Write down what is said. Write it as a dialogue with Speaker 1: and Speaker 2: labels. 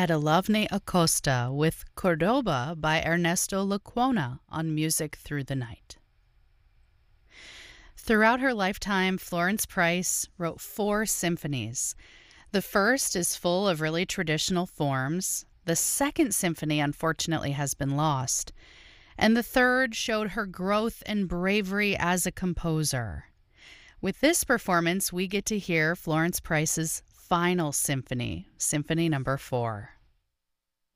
Speaker 1: had Alavne Acosta with Cordoba by Ernesto Lecuona on Music Through the Night. Throughout her lifetime, Florence Price wrote 4 symphonies. The first is full of really traditional forms. The second symphony, unfortunately, has been lost. And the third showed her growth and bravery as a composer. With this performance, we get to hear Florence Price's final symphony, Symphony Number 4.